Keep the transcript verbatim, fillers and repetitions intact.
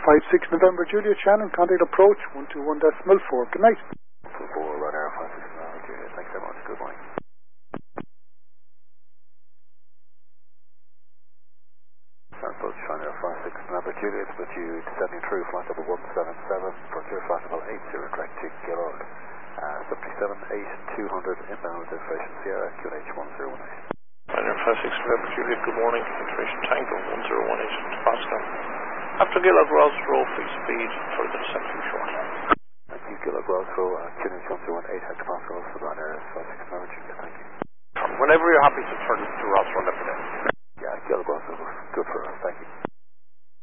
five six November Juliet Shannon, contact approach one two one decimal four. Good night. two four Ryanair five six November Juliet. Thanks very much. Good morning. Transport Ryanair five six November Juliet, with you descending through flight level one seven seven for clear flight level eight zero correct to Gaylord. Uh, seven seven eight two hundred inbound information Sierra Q N H one zero one eight. Ryanair five six November Juliet, good morning. Information Tango one zero one eight to Pascal. After Gaylord Ross Row, free speed for the descent from short. Thank you, Gaylord Ross Row, uh, Q N H one zero one eight hectopascals for Ryanair five six November Juliet. Thank you. Whenever you're happy to turn to Ross Row, let me know. Yeah, Gaylord Ross Row, good for us. Thank you.